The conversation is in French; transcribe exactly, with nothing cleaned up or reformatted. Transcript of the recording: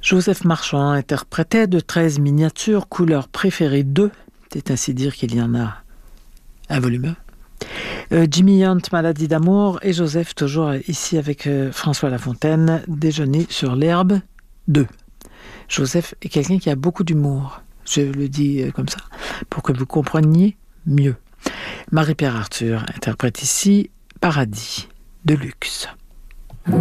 Joseph Marchand interprétait de treize miniatures, couleur préférée deux. C'est ainsi dire qu'il y en a un volume. Euh, Jimmy Hunt, Maladie d'amour, et Joseph, toujours ici avec euh, François Lafontaine, Déjeuner sur l'herbe deux. Joseph est quelqu'un qui a beaucoup d'humour, je le dis euh, comme ça, pour que vous compreniez mieux. Marie-Pierre Arthur interprète ici Paradis de luxe.